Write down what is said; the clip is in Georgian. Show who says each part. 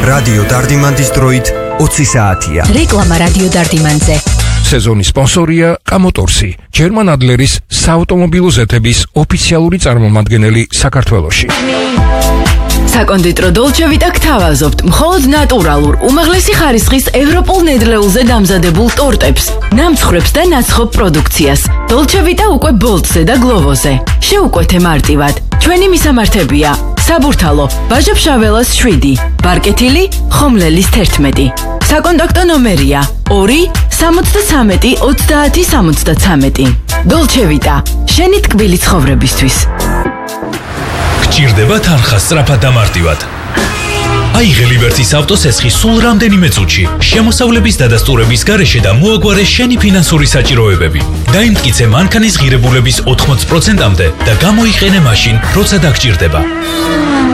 Speaker 1: რადიო დარდიმანდის დროით 20 საათია.
Speaker 2: რეკლამა რადიო დარდიმანზე.
Speaker 3: სეზონის სპონსორია კამოტორსი, ჯერმან ადლერის საავტომობილო ზეთების ოფიციალური წარმომადგენელი საქართველოში.
Speaker 4: საკონდიტრო დოლჩე ვიტა გთავაზობთ მხოლოდ ნატურალურ, უმაღლესი ხარისხის ევროპულ ნედლეულზე დამზადებულ ტორტებს, ნამცხრებს და ნაცხოვ პროდუქციას. დოლჩე ვიტა უკვე ბოლტზე და გლოვოზე. შეუკვეთე მარტივად. ჩვენი მისამართებია: საბურთალო, ვაჟა-ფშაველას 7, ბარკეთილი, ხომლელის 11. საკონტაქტო ნომერია 2 73 30 73. დოლჩე ვიტა, შენი ტკბილი ცხოვრებისთვის.
Speaker 5: გჭირდება თანხა სწრაფად და მარტივად. აიღე ლიბერტის ავტოსესხი სულ რამდენიმე წუთში, შემოსავლების დადასტურების გარეშე და მოაგვარე შენი ფინანსური საჭიროებები. დაიმტკიცე მანქანის ღირებულების 80%-მდე და გამოიყენე მაშინ, როცა დაგჭირდება.